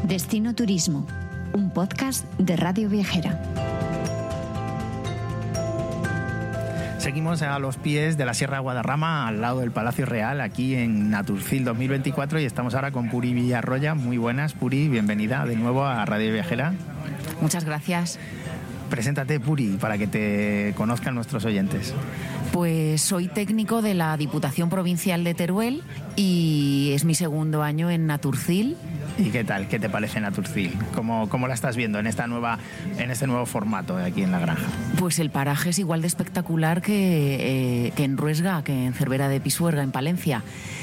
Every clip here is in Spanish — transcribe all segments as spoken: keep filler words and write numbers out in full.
Destino Turismo, un podcast de Radio Viajera. Seguimos a los pies de la Sierra de Guadarrama, al lado del Palacio Real, aquí en Naturfil dos mil veinticuatro, y estamos ahora con Puri Villarroya. Muy buenas, Puri, bienvenida de nuevo a Radio Viajera. Muchas gracias. Preséntate, Puri, para que te conozcan nuestros oyentes. Pues soy técnico de la Diputación Provincial de Teruel y es mi segundo año en Naturfil. ¿Y qué tal? ¿Qué te parece Naturfil? ¿Cómo, cómo la estás viendo en esta nueva, en este nuevo formato de aquí en la granja? Pues el paraje es igual de espectacular que, eh, que en Ruesga, que en Cervera de Pisuerga, en Palencia.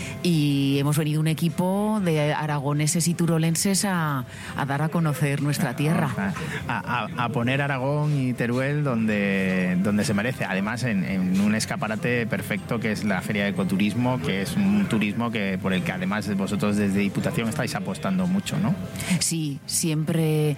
Y hemos venido un equipo de aragoneses y turolenses a, a dar a conocer nuestra tierra. A, a, a poner Aragón y Teruel donde, donde se merece. Además, en, en un escaparate perfecto que es la Feria de Ecoturismo, que es un turismo que por el que además vosotros desde Diputación estáis apostando mucho, ¿no? Sí, siempre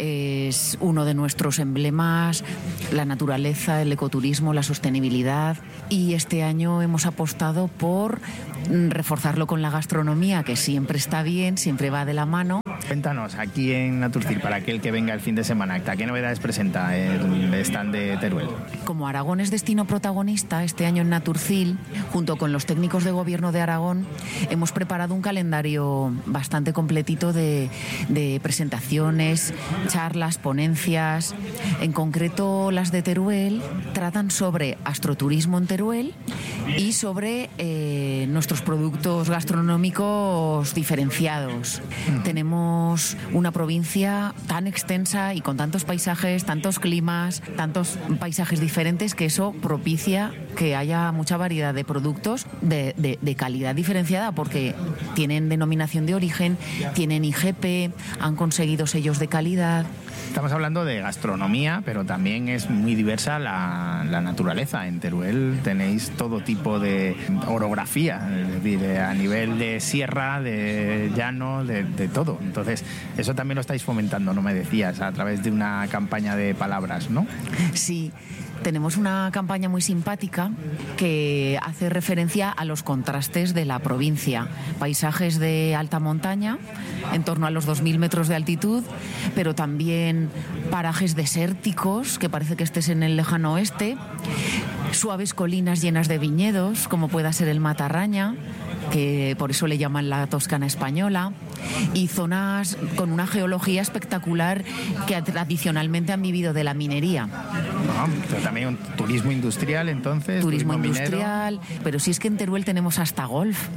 es uno de nuestros emblemas, la naturaleza, el ecoturismo, la sostenibilidad. Y este año hemos apostado por reforzarlo con la gastronomía, que siempre está bien, siempre va de la mano. Cuéntanos, aquí en Naturfil, para aquel que venga el fin de semana, ¿qué novedades presenta el stand de Teruel? Como Aragón es destino protagonista, este año en Naturfil, junto con los técnicos de gobierno de Aragón, hemos preparado un calendario bastante completito de, de presentaciones, charlas, ponencias. En concreto, las de Teruel tratan sobre astroturismo en Teruel y sobre eh, nuestros productos gastronómicos diferenciados. Mm. Tenemos una provincia tan extensa y con tantos paisajes, tantos climas, tantos paisajes diferentes, que eso propicia que haya mucha variedad de productos de, de, de calidad diferenciada, porque tienen denominación de origen, tienen I G P, han conseguido sellos de calidad. Estamos hablando de gastronomía, pero también es muy diversa la, la naturaleza. En Teruel tenéis todo tipo de orografía, es decir, a nivel de sierra, de llano, de, de todo. Entonces, eso también lo estáis fomentando, ¿no? Me decías, a través de una campaña de palabras, ¿no? Sí. Tenemos una campaña muy simpática que hace referencia a los contrastes de la provincia. Paisajes de alta montaña, en torno a los dos mil metros de altitud, pero también parajes desérticos, que parece que estés en el lejano oeste, suaves colinas llenas de viñedos, como pueda ser el Matarraña, que por eso le llaman la Toscana española, y zonas con una geología espectacular que tradicionalmente han vivido de la minería. No, pero también un turismo industrial, entonces. Turismo, turismo industrial, minero. Pero si es que en Teruel tenemos hasta golf.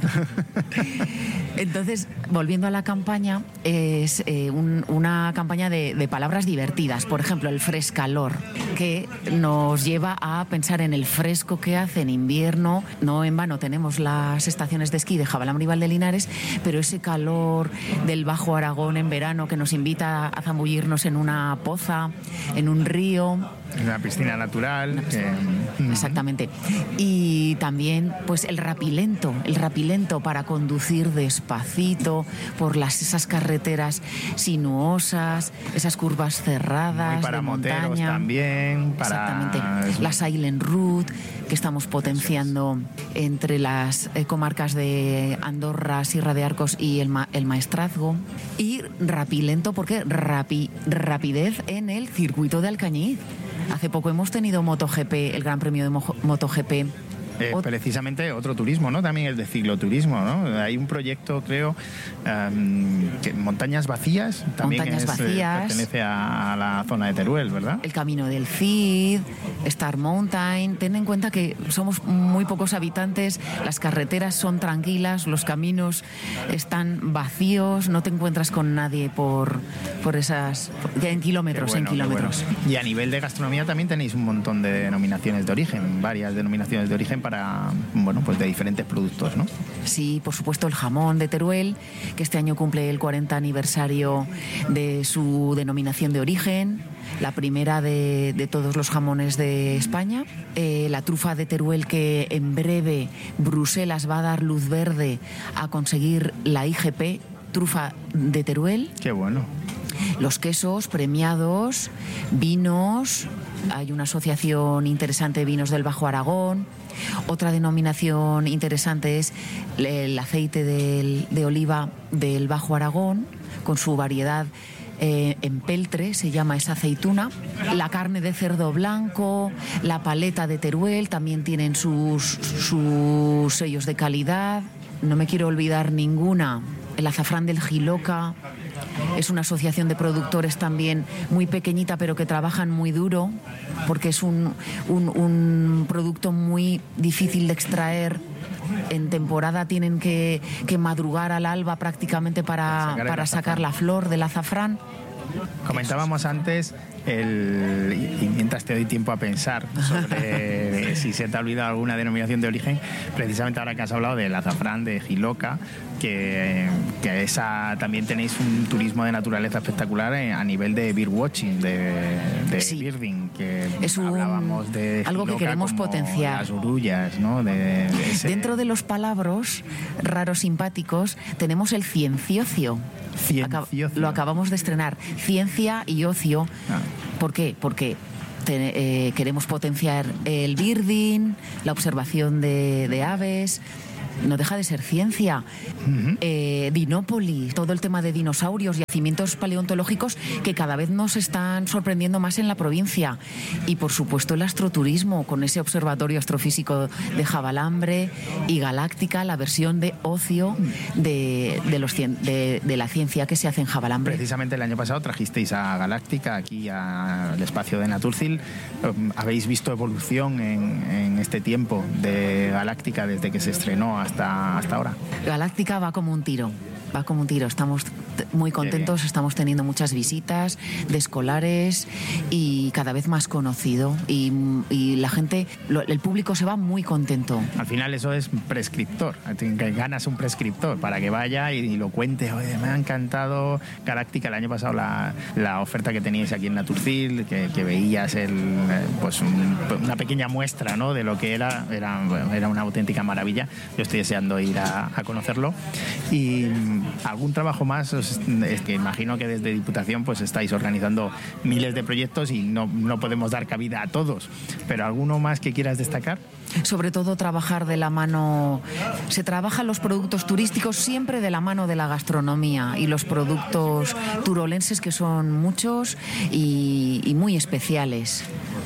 Entonces, volviendo a la campaña, es eh, un, una campaña de, de palabras divertidas. Por ejemplo, el frescalor, que nos lleva a pensar en el fresco que hace en invierno. No en vano tenemos las estaciones de esquí de Jabalambre y Valdelinares, pero ese calor del Bajo Aragón en verano que nos invita a zambullirnos en una poza, en un río. En una piscina natural. Una piscina. Que... Exactamente. Y también pues el rapilento, el rapilento para conducir despacito por las, esas carreteras sinuosas, esas curvas cerradas. Muy para de moteros montaña. También. Para... Exactamente. La Silent Route, que estamos potenciando entre las eh, comarcas de Andorra, Sierra de Arcos y el, Ma- el Maestrazgo. Y rapilento porque rapi- rapidez en el circuito de Alcañiz. Hace poco hemos tenido MotoGP, el Gran Premio de Mo- MotoGP. Eh, precisamente otro turismo, ¿no? También el de cicloturismo, ¿no? Hay un proyecto, creo, um, que Montañas Vacías, también Montañas es, Vacías. Eh, pertenece a, a la zona de Teruel, ¿verdad? El Camino del Cid, Star Mountain. Ten en cuenta que somos muy pocos habitantes, las carreteras son tranquilas, los caminos están vacíos, no te encuentras con nadie por, por esas... Ya en kilómetros, bueno, en kilómetros. Bueno. Y a nivel de gastronomía también tenéis un montón de denominaciones de origen, varias denominaciones de origen para para, bueno, pues de diferentes productos, ¿no? Sí, por supuesto, el jamón de Teruel, que este año cumple el cuarenta aniversario de su denominación de origen, la primera de, de todos los jamones de España. Eh, la trufa de Teruel, que en breve Bruselas va a dar luz verde a conseguir la I G P, trufa de Teruel. Qué bueno. los quesos premiados, vinos, hay una asociación interesante de vinos del Bajo Aragón. Otra denominación interesante es el aceite del, de oliva del Bajo Aragón, con su variedad eh, en peltre, se llama esa aceituna. La carne de cerdo blanco, la paleta de Teruel, también tienen sus, sus sellos de calidad. No me quiero olvidar ninguna. El azafrán del Jiloca. Es una asociación de productores también muy pequeñita, pero que trabajan muy duro, porque es un, un, un producto muy difícil de extraer. En temporada tienen que, que madrugar al alba prácticamente para, sacar para sacar la flor del azafrán. Comentábamos antes, el, y mientras te doy tiempo a pensar sobre si se te ha olvidado alguna denominación de origen, precisamente ahora que has hablado del azafrán de Jiloca, que, que esa también tenéis un turismo de naturaleza espectacular a nivel de beer watching, de, de sí. birding, que es un, hablábamos de algo Jiloca, que queremos como potenciar. Las urullas, ¿no? De, de ese... Dentro de los palabros raros simpáticos tenemos el cienciocio. Cienciocio. Lo acabamos de estrenar. Ciencia y ocio. Ah. ¿Por qué? Porque te, eh, queremos potenciar el birding, la observación de, de aves. No deja de ser ciencia. Uh-huh. eh, Dinópolis, todo el tema de dinosaurios, yacimientos paleontológicos que cada vez nos están sorprendiendo más en la provincia. Y por supuesto el astroturismo, con ese observatorio astrofísico de Javalambre y Galáctica, la versión de ocio de, de, los, de, de la ciencia que se hace en Javalambre. Precisamente el año pasado trajisteis a Galáctica aquí al espacio de Naturcil. ¿Habéis visto evolución en, en este tiempo de Galáctica desde que se estrenó hasta, hasta ahora? Galáctica va como un tiro, va como un tiro. Estamos muy contentos, estamos teniendo muchas visitas de escolares y cada vez más conocido. Y, y la gente, lo, el público se va muy contento. Al final eso es prescriptor, ganas un prescriptor para que vaya y, y lo cuente. Oye, me ha encantado Galáctica. El año pasado la, la oferta que teníais aquí en Naturcil, que, que veías el, pues un, una pequeña muestra, ¿no?, de lo que era, era, era una auténtica maravilla. Yo estoy deseando ir a, a conocerlo. Y algún trabajo más, es que imagino que desde Diputación pues estáis organizando miles de proyectos y no, no podemos dar cabida a todos, pero ¿alguno más que quieras destacar? Sobre todo trabajar de la mano, se trabajan los productos turísticos siempre de la mano de la gastronomía y los productos turolenses, que son muchos y, y muy especiales.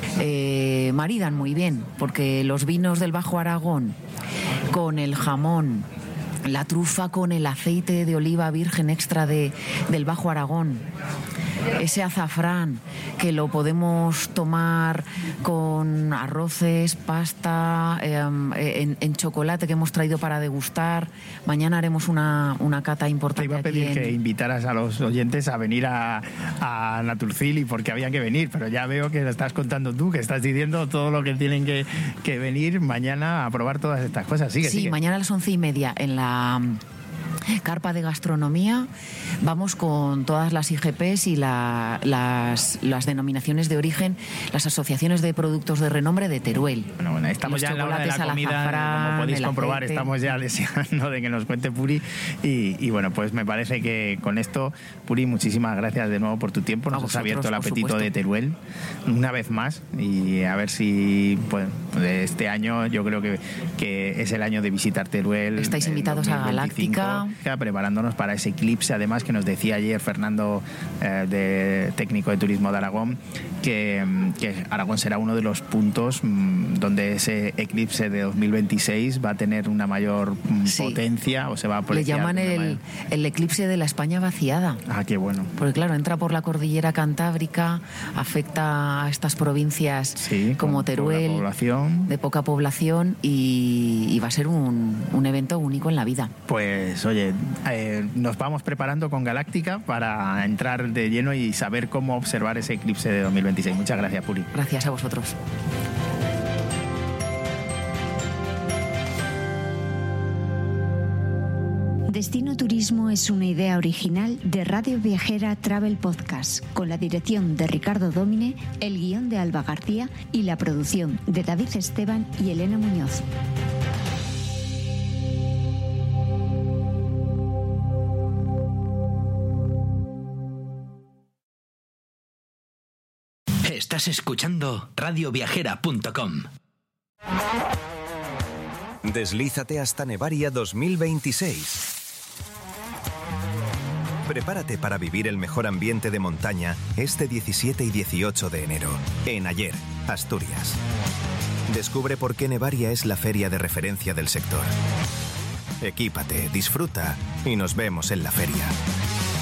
Eh, maridan muy bien, porque los vinos del Bajo Aragón con el jamón, la trufa con el aceite de oliva virgen extra de, del Bajo Aragón, ese azafrán que lo podemos tomar con arroces, pasta, eh, en, en chocolate que hemos traído para degustar. Mañana haremos una, una cata importante. Te iba a pedir aquí en... que invitaras a los oyentes a venir a, a Naturcil, y porque había que venir, pero ya veo que lo estás contando tú, que estás diciendo todo lo que tienen que, que venir mañana a probar todas estas cosas. Sigue, sí, sigue. Mañana a las once y media en la carpa de gastronomía vamos con todas las I G Pes y la, las, las denominaciones de origen, las asociaciones de productos de renombre de Teruel. Bueno, bueno, estamos ya en la hora de la comida, azafrán, como podéis comprobar, aceite. Estamos ya deseando de que nos cuente Puri y, y bueno, pues me parece que con esto, Puri, muchísimas gracias de nuevo por tu tiempo, nos has abierto el apetito de Teruel una vez más, y a ver si pues este año, yo creo que, que es el año de visitar Teruel. Estáis invitados a Galáctica, preparándonos para ese eclipse, además, que nos decía ayer Fernando, eh, de técnico de turismo de Aragón, que, que Aragón será uno de los puntos mmm, donde ese eclipse de dos mil veintiséis va a tener una mayor mmm, sí. potencia, o se va a apreciar. Le llaman el, el eclipse de la España vaciada. Ah, qué bueno. Porque claro, entra por la cordillera Cantábrica, afecta a estas provincias sí, como Teruel, poca población. de poca población, y, y va a ser un, un evento único en la vida. Pues oye, eh, nos vamos preparando con Galáctica para entrar de lleno y saber cómo observar ese eclipse de dos mil veintiséis. Muchas gracias, Puri. Gracias a vosotros. Destino Turismo es una idea original de Radio Viajera Travel Podcast, con la dirección de Ricardo Dómine, el guión de Alba García y la producción de David Esteban y Elena Muñoz. Estás escuchando radio viajera punto com. Deslízate hasta Nevaria dos mil veintiséis. Prepárate para vivir el mejor ambiente de montaña este diecisiete y dieciocho de enero, en Aller, Asturias. Descubre por qué Nevaria es la feria de referencia del sector. Equípate, disfruta y nos vemos en la feria.